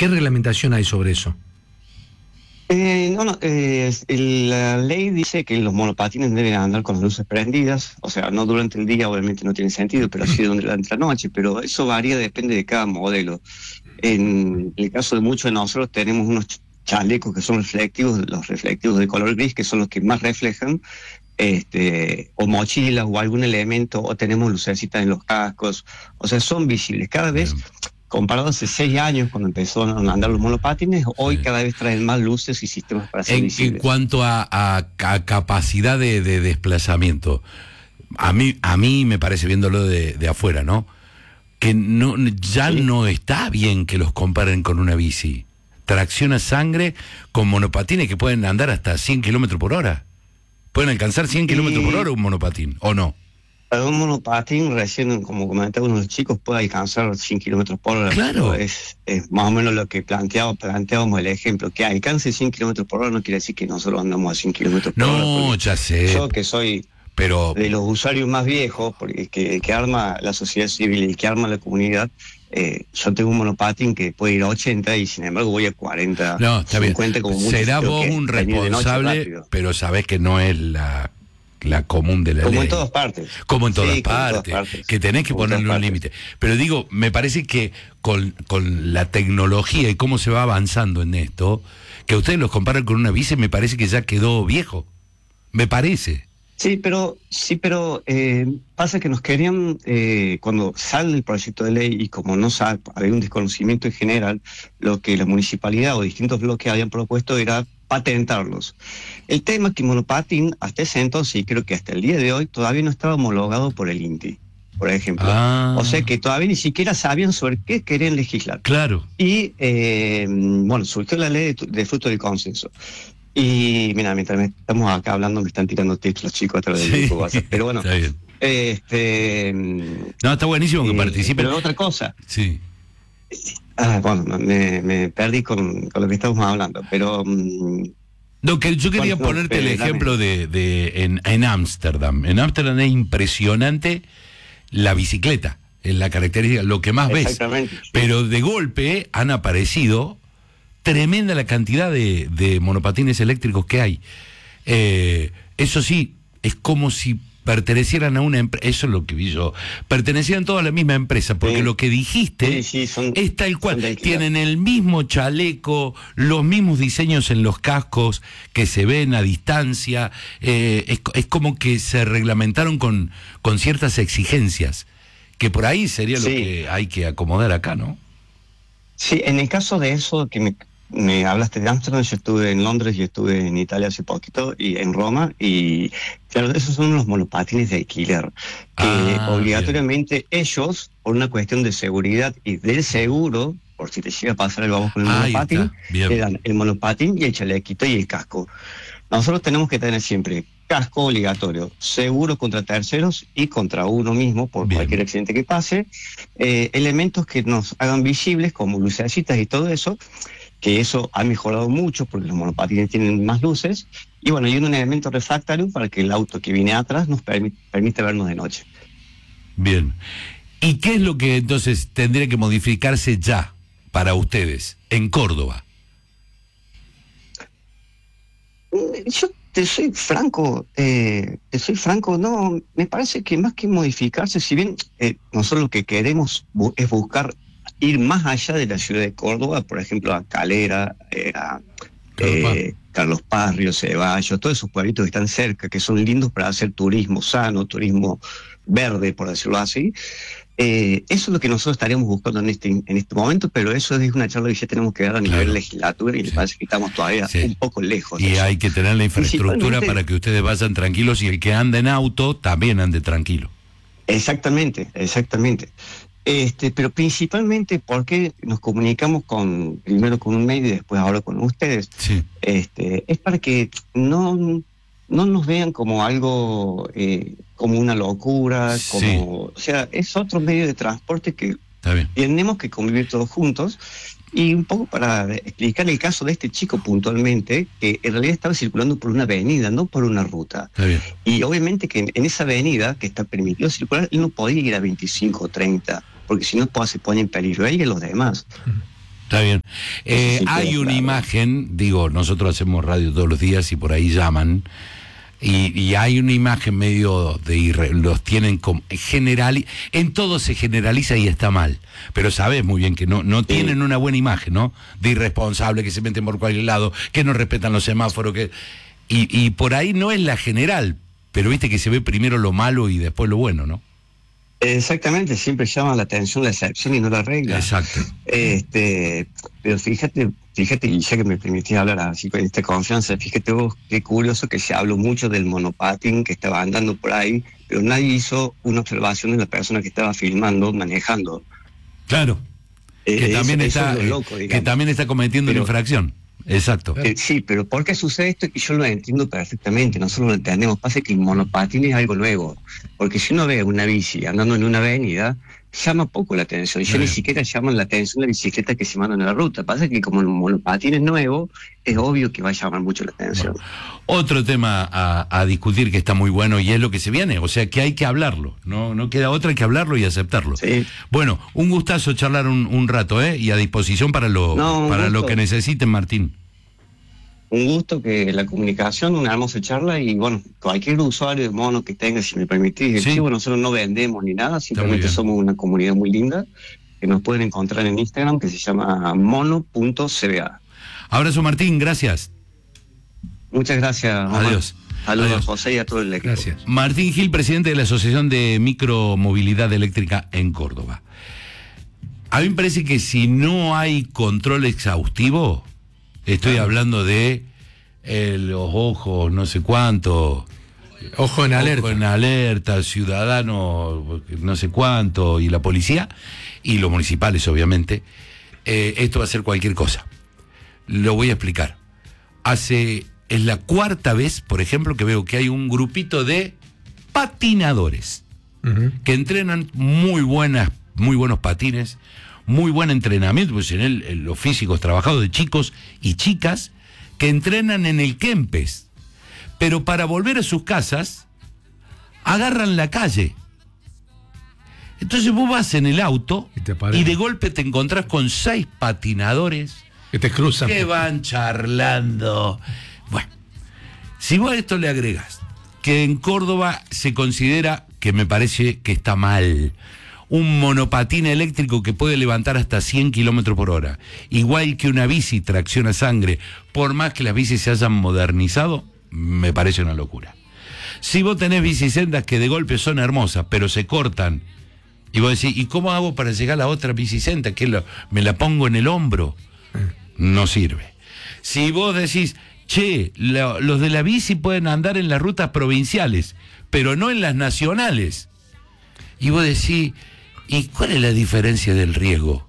¿Qué reglamentación hay sobre eso? La ley dice que los monopatines deben andar con las luces prendidas, o sea, no durante el día, obviamente no tiene sentido, pero sí durante la noche, pero eso varía, depende de cada modelo. En el caso de muchos de nosotros tenemos unos chalecos que son reflectivos, los reflectivos de color gris, que son los que más reflejan, o mochilas o algún elemento, o tenemos lucecitas en los cascos, o sea, son visibles. Cada vez, comparado hace 6 años, cuando empezaron a andar los monopatines, hoy cada vez traen más luces y sistemas para ser visibles. En cuanto a capacidad de desplazamiento, a mí me parece, viéndolo de afuera, ¿no? Que no está bien que los comparen con una bici. Tracción a sangre con monopatines que pueden andar hasta 100 kilómetros por hora. ¿Pueden alcanzar 100 kilómetros por hora un monopatín, o no? Un monopatín, recién, como comentaba uno de los chicos, puede alcanzar 100 kilómetros por hora. Claro. Es más o menos lo que planteábamos el ejemplo. Que alcance 100 kilómetros por hora no quiere decir que nosotros andamos a 100 kilómetros por hora. No, ya sé. Yo, que soy de los usuarios más viejos, porque que arma la sociedad civil y que arma la comunidad, yo tengo un monopatín que puede ir a 80 y sin embargo voy a 40, no, está 50 bien. como mucho. Será vos un responsable, pero sabés que no es la común de la ley. Como en todas partes. Como en todas partes, que tenés que ponerle un límite. Pero digo, me parece que con la tecnología y cómo se va avanzando en esto, que ustedes los comparan con una bici, me parece que ya quedó viejo. Me parece. Sí, pero pasa que nos querían, cuando sale el proyecto de ley y como no sabe, había un desconocimiento en general, lo que la municipalidad o distintos bloques habían propuesto era patentarlos. El tema es que monopatín, hasta ese entonces, y creo que hasta el día de hoy, todavía no estaba homologado por el INTI, por ejemplo. O sea que todavía ni siquiera sabían sobre qué querían legislar. Claro. Y, surgió la ley de fruto del consenso. Y mira, mientras estamos acá hablando me están tirando tips los chicos a través del grupo WhatsApp. Pero bueno, está bien. No, está buenísimo que participen. Pero otra cosa. Sí. Me perdí con lo que estamos hablando, pero... No, que yo quería ponerte el ejemplo en Ámsterdam. En Ámsterdam es impresionante la bicicleta, es la característica, lo que más ves. Pero de golpe han aparecido tremenda la cantidad de monopatines eléctricos que hay. Eso sí, es como si pertenecieran a una empresa, eso es lo que vi yo, pertenecían todos a la misma empresa, porque lo que dijiste es tal cual, tienen el mismo chaleco, los mismos diseños en los cascos que se ven a distancia, es como que se reglamentaron con ciertas exigencias, que por ahí sería lo que hay que acomodar acá, ¿no? Sí, en el caso de eso que me hablaste de Ámsterdam, yo estuve en Londres y estuve en Italia hace poquito y en Roma, y claro, esos son los monopatines de alquiler, que obligatoriamente ellos, por una cuestión de seguridad y del seguro, por si te llega a pasar algo con el monopatín, te dan el monopatín y el chalequito y el casco. Nosotros tenemos que tener siempre casco obligatorio, seguro contra terceros y contra uno mismo por cualquier accidente que pase, elementos que nos hagan visibles como lucecitas y todo eso, que eso ha mejorado mucho porque los monopatines tienen más luces, y bueno, y un elemento refractario para que el auto que viene atrás nos permite vernos de noche. Bien. ¿Y qué es lo que entonces tendría que modificarse ya para ustedes en Córdoba? Yo te soy franco, no, me parece que más que modificarse, si bien nosotros lo que queremos es buscar ir más allá de la ciudad de Córdoba, por ejemplo, a Calera, Carlos Paz, Río Ceballos, todos esos pueblitos que están cerca, que son lindos para hacer turismo sano, turismo verde, por decirlo así. Eso es lo que nosotros estaríamos buscando en este momento, pero eso es una charla que ya tenemos que dar a nivel legislatura y me parece que estamos todavía un poco lejos. Y hay que tener la infraestructura para que ustedes vayan tranquilos y el que anda en auto también ande tranquilo. Exactamente. Pero principalmente porque nos comunicamos primero con un medio y después ahora con ustedes, es para que no nos vean como algo, como una locura, o sea, es otro medio de transporte que tenemos que convivir todos juntos, y un poco para explicar el caso de este chico puntualmente, que en realidad estaba circulando por una avenida, no por una ruta. Y obviamente que en esa avenida que está permitido circular, él no podía ir a 25 o 30, porque si no se pone en peligro él y los demás. Está bien. Hay una imagen, digo, nosotros hacemos radio todos los días y por ahí llaman, y hay una imagen medio los tienen como general, en todo se generaliza y está mal, pero sabes muy bien que no tienen una buena imagen, ¿no? De irresponsables, que se meten por cualquier lado, que no respetan los semáforos, y por ahí no es la general, pero viste que se ve primero lo malo y después lo bueno, ¿no? Exactamente, siempre llama la atención la excepción y no la regla. Exacto. Pero fíjate, y ya que me permitís hablar así con esta confianza, fíjate vos qué curioso que se habló mucho del monopatín que estaba andando por ahí, pero nadie hizo una observación de la persona que estaba filmando, manejando. Claro. Que también está cometiendo una infracción. Exacto. Sí, pero ¿por qué sucede esto? Y yo lo entiendo perfectamente, nosotros lo entendemos. Pasa que el monopatín es algo nuevo, porque si uno ve una bici andando en una avenida, llama poco la atención. Ya ni siquiera llaman la atención la bicicleta que se manda en la ruta. Pasa que como el monopatín es nuevo, es obvio que va a llamar mucho la atención. Bueno, otro tema a discutir que está muy bueno y es lo que se viene, o sea que hay que hablarlo, no queda otra que hablarlo y aceptarlo. Sí. Bueno, un gustazo charlar un rato, y a disposición para lo que necesiten, Martín. Un gusto, que la comunicación, una hermosa charla, y bueno, cualquier usuario de mono que tenga, si me permitís, el chivo, nosotros no vendemos ni nada, simplemente somos una comunidad muy linda, que nos pueden encontrar en Instagram, que se llama mono.cba. Abrazo, Martín, gracias. Muchas gracias, Omar. Adiós. Saludos a José y a todo el equipo. Gracias. Martín Gil, presidente de la Asociación de Micromovilidad Eléctrica en Córdoba. A mí me parece que si no hay control exhaustivo, estoy hablando de los ojos, no sé cuánto. Ojo en alerta. Ojo en alerta, ciudadano, no sé cuánto, y la policía, y los municipales, obviamente. Esto va a ser cualquier cosa. Lo voy a explicar. Es la cuarta vez, por ejemplo, que veo que hay un grupito de patinadores que entrenan muy buenos patines, muy buen entrenamiento, pues en los físicos trabajados de chicos y chicas que entrenan en el Kempes, pero para volver a sus casas agarran la calle. Entonces vos vas en el auto y de golpe te encontrás con 6 patinadores que te cruzan, que van charlando. Bueno, si vos a esto le agregás que en Córdoba se considera, que me parece que está mal, un monopatín eléctrico que puede levantar hasta 100 kilómetros por hora, igual que una bici tracción a sangre, por más que las bicis se hayan modernizado, me parece una locura. Si vos tenés bicisendas que de golpe son hermosas, pero se cortan, y vos decís, ¿y cómo hago para llegar a la otra bicicenda? ¿Me la pongo en el hombro? No sirve. Si vos decís, che, los de la bici pueden andar en las rutas provinciales, pero no en las nacionales, y vos decís, ¿y cuál es la diferencia del riesgo?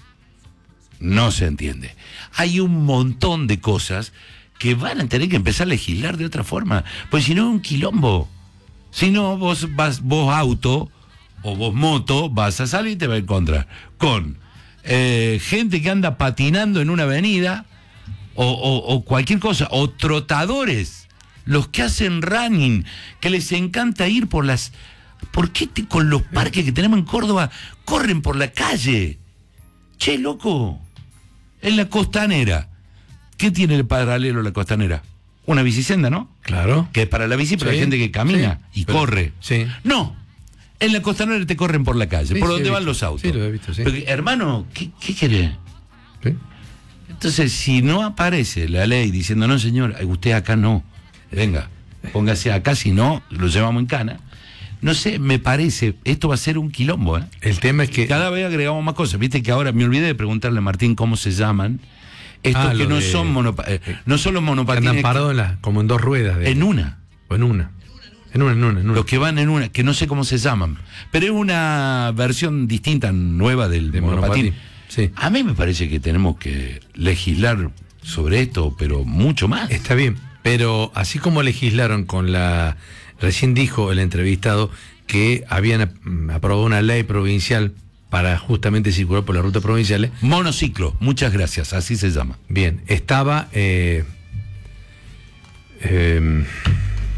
No se entiende. Hay un montón de cosas que van a tener que empezar a legislar de otra forma, pues si no es un quilombo. Si no, vos auto o vos moto, vas a salir y te vas a encontrar con gente que anda patinando en una avenida o cualquier cosa, o trotadores, los que hacen running, que les encanta ir por las... ¿Por qué con los parques que tenemos en Córdoba corren por la calle? Che, loco, en la Costanera, ¿qué tiene el paralelo la Costanera? Una bicicenda, ¿no? Claro. Que es para la bici, para la gente que camina y corre. Sí. No, en la Costanera te corren por la calle, por donde van los autos. Sí, lo he visto, sí. Pero, hermano, ¿qué querés? Sí. Entonces, si no aparece la ley diciendo, no señor, usted acá no, venga, póngase acá, si no, lo llevamos en cana. No sé, me parece, esto va a ser un quilombo, ¿eh? El tema es que... Cada vez agregamos más cosas. Viste que ahora me olvidé de preguntarle a Martín cómo se llaman. Estos que no son no son los monopatines. Andan parados como en 2 ruedas. En una. O en una. En una. Los que van en una, que no sé cómo se llaman. Pero es una versión distinta, nueva del monopatín. Sí. A mí me parece que tenemos que legislar sobre esto, pero mucho más. Está bien, pero así como legislaron con la... Recién dijo el entrevistado que habían aprobado una ley provincial para justamente circular por las rutas provinciales. Monociclo, muchas gracias, así se llama. Bien, estaba...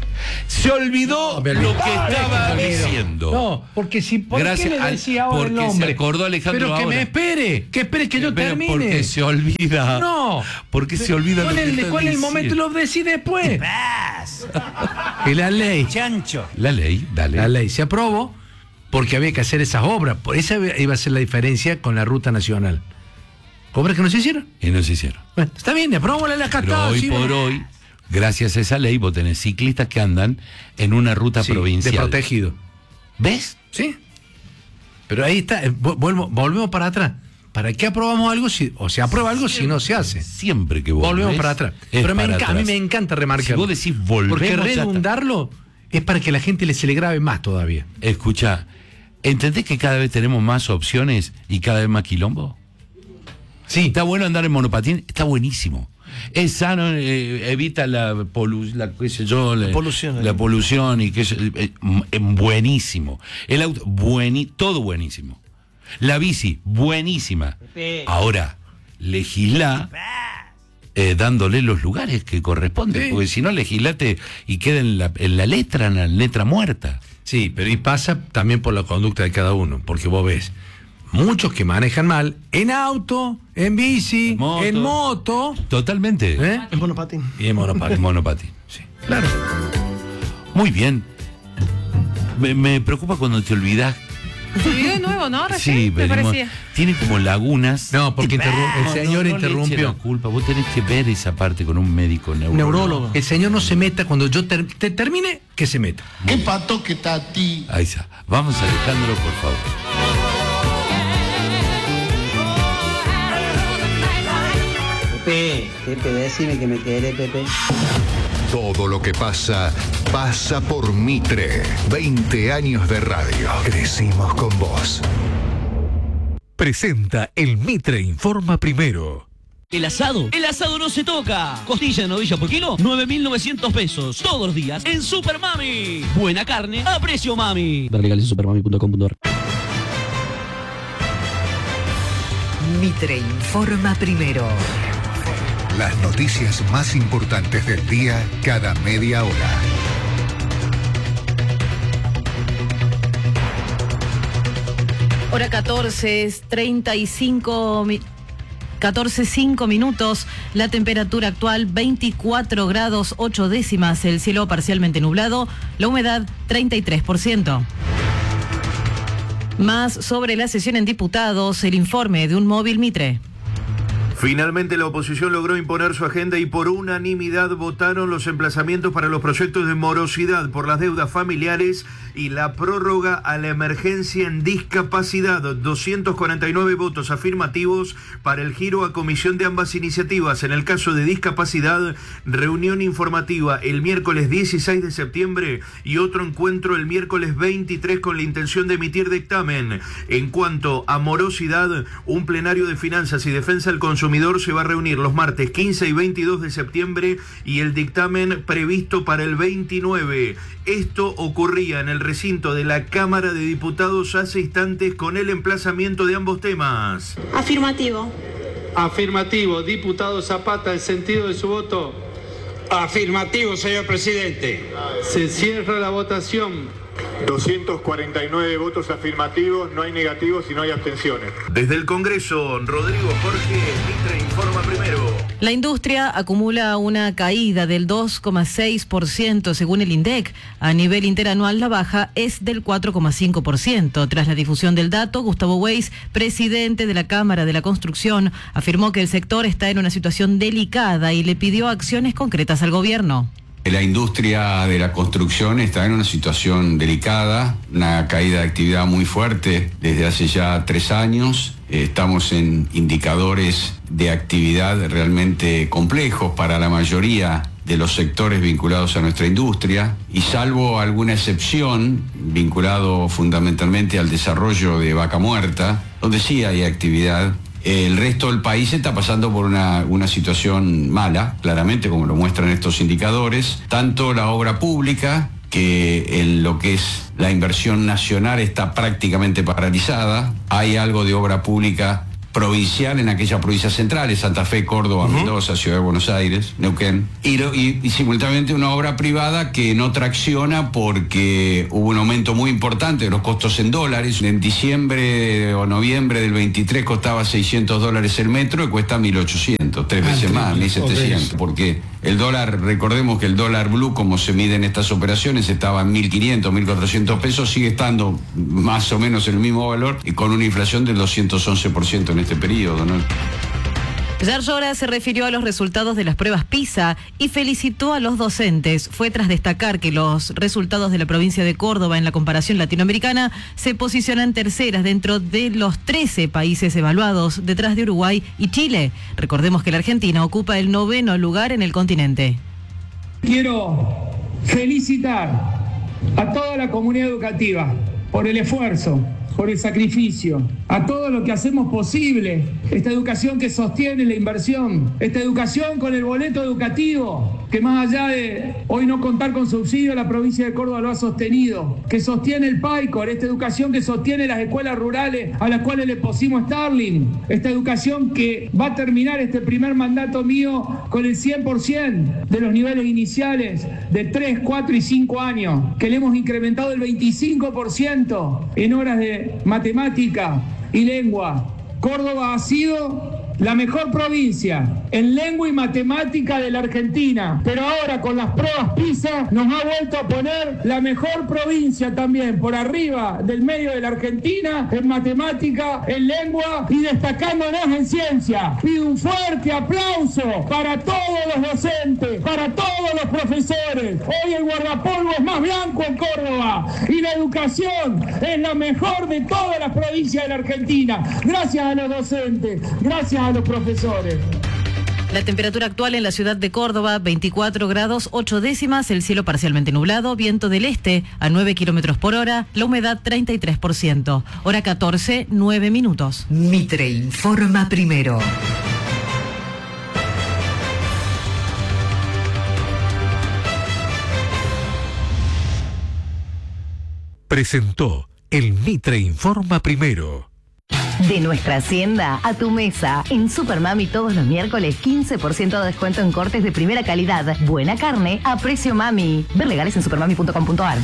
Se olvidó lo que estaba diciendo. No, porque si ¿por Gracias qué le decía ahora el porque nombre? se acordó Alejandro Pero que ahora. me espere que yo termine. Porque se olvida. No. Porque se olvida lo que está ¿Cuál es el momento? Lo decís después. Y la ley. Chancho. La ley, dale. La ley se aprobó porque había que hacer esas obras. Por esa iba a ser la diferencia con la ruta nacional. ¿Obras que no se hicieron? Y no se hicieron. Bueno, está bien, aprobamos la Pero cascada. hoy por hoy, gracias a esa ley, vos tenés ciclistas que andan en una ruta provincial. De protegido. ¿Ves? Sí. Pero ahí está, volvemos para atrás. ¿Para qué aprobamos algo o se aprueba algo si no se hace? Siempre que volvemos para atrás. Pero a mí me encanta remarcar. Si vos decís volvemos, porque redundarlo es para que la gente se le grabe más todavía. Escucha, ¿entendés que cada vez tenemos más opciones y cada vez más quilombo? Sí. Está bueno andar en monopatín, está buenísimo. Es sano, evita la polución y que buenísimo. El auto, todo buenísimo. La bici, buenísima. Ahora, legisla dándole los lugares que corresponden, sí. Porque si no, legislate y queda en la letra muerta. Sí, pero y pasa también por la conducta de cada uno, porque vos ves muchos que manejan mal en auto, en bici, en moto. Totalmente. En monopatín. Y en monopatín. En monopatín. Sí, claro. Muy bien. Me preocupa cuando te olvidás. Se olvidó de nuevo, ¿no? Recién, sí, pero parecía. Tiene como lagunas. No, porque el señor interrumpió. No, culpa. Vos tenés que ver esa parte con un médico neurólogo. El señor no se meta cuando yo termine, que se meta. ¿Qué pato que está a ti? Ahí está. Vamos, Alejandro, por favor. Pepe, decime que me quedé, Pepe. Todo lo que pasa, pasa por Mitre. 20 años de radio. Crecimos con vos. Presenta el Mitre Informa Primero. El asado no se toca. Costilla de novilla por kilo, 9.900 pesos. Todos los días en Super Mami. Buena carne a precio mami. Ver legales en supermami.com.ar. Mitre Informa Primero. Las noticias más importantes del día cada media hora. Hora 14:05 minutos. La temperatura actual 24 grados 8 décimas. El cielo parcialmente nublado. La humedad 33%. Más sobre la sesión en diputados. El informe de un móvil Mitre. Finalmente la oposición logró imponer su agenda y por unanimidad votaron los emplazamientos para los proyectos de morosidad por las deudas familiares y la prórroga a la emergencia en discapacidad. 249 votos afirmativos para el giro a comisión de ambas iniciativas. En el caso de discapacidad, reunión informativa el miércoles 16 de septiembre y otro encuentro el miércoles 23 con la intención de emitir dictamen. En cuanto a morosidad, un plenario de finanzas y defensa del consumidor se va a reunir los martes 15 y 22 de septiembre y el dictamen previsto para el 29. Esto ocurría en el recinto de la Cámara de Diputados hace instantes con el emplazamiento de ambos temas. Afirmativo. Afirmativo. Diputado Zapata, ¿el sentido de su voto? Afirmativo, señor presidente. Se cierra la votación. 249 votos afirmativos, no hay negativos y no hay abstenciones. Desde el Congreso, Rodrigo Jorge, Mitre Informa Primero. La industria acumula una caída del 2,6% según el INDEC. A nivel interanual, la baja es del 4,5%. Tras la difusión del dato, Gustavo Weiss, presidente de la Cámara de la Construcción, afirmó que el sector está en una situación delicada y le pidió acciones concretas al gobierno. La industria de la construcción está en una situación delicada, una caída de actividad muy fuerte desde hace ya 3 años. Estamos en indicadores de actividad realmente complejos para la mayoría de los sectores vinculados a nuestra industria y salvo alguna excepción vinculado fundamentalmente al desarrollo de Vaca Muerta, donde sí hay actividad, el resto del país está pasando por una situación mala, claramente, como lo muestran estos indicadores. Tanto la obra pública, que en lo que es la inversión nacional está prácticamente paralizada. Hay algo de obra pública provincial en aquellas provincias centrales, Santa Fe, Córdoba, Mendoza, Ciudad de Buenos Aires, Neuquén, y simultáneamente una obra privada que no tracciona porque hubo un aumento muy importante de los costos en dólares. En diciembre o noviembre del 23 costaba $600 el metro y cuesta 1.800, 3 veces más, 1.700, porque el dólar, recordemos que el dólar blue, como se mide en estas operaciones, estaba en 1.500, 1.400 pesos, sigue estando más o menos el mismo valor y con una inflación del 211% en este periodo, ¿no? Yarlora se refirió a los resultados de las pruebas PISA y felicitó a los docentes. Fue tras destacar que los resultados de la provincia de Córdoba en la comparación latinoamericana se posicionan terceras dentro de los 13 países evaluados, detrás de Uruguay y Chile. Recordemos que la Argentina ocupa el 9º lugar en el continente. Quiero felicitar a toda la comunidad educativa por el esfuerzo, por el sacrificio, a todo lo que hacemos posible, esta educación que sostiene la inversión, esta educación con el boleto educativo, que más allá de hoy no contar con subsidio, la provincia de Córdoba lo ha sostenido, que sostiene el PAICOR, esta educación que sostiene las escuelas rurales a las cuales le pusimos Starling, esta educación que va a terminar este primer mandato mío con el 100% de los niveles iniciales de 3, 4 y 5 años, que le hemos incrementado el 25% en horas de matemática y lengua. Córdoba ha sido la mejor provincia en lengua y matemática de la Argentina, pero ahora con las pruebas PISA nos ha vuelto a poner la mejor provincia también, por arriba del medio de la Argentina, en matemática, en lengua y destacándonos en ciencia. Pido un fuerte aplauso para todos los docentes, para todos los profesores. Hoy el guardapolvo es más blanco en Córdoba y la educación es la mejor de todas las provincias de la Argentina. Gracias a los docentes, gracias a los profesores. La temperatura actual en la ciudad de Córdoba, 24 grados 8 décimas, el cielo parcialmente nublado, viento del este a 9 kilómetros por hora, la humedad 33%. Hora 14, 9 minutos. Mitre informa primero. Presentó el Mitre informa primero. De nuestra hacienda a tu mesa. En Supermami todos los miércoles 15% de descuento en cortes de primera calidad. Buena carne a precio mami. Ver legales en supermami.com.ar.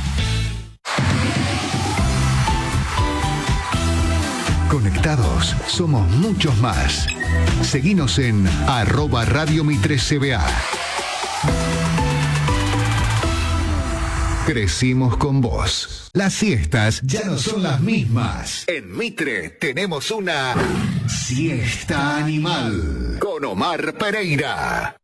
Conectados somos muchos más. Seguinos en @RadioMitreCBA. Crecimos con vos. Las siestas ya no son las mismas. En Mitre tenemos una siesta animal con Omar Pereira.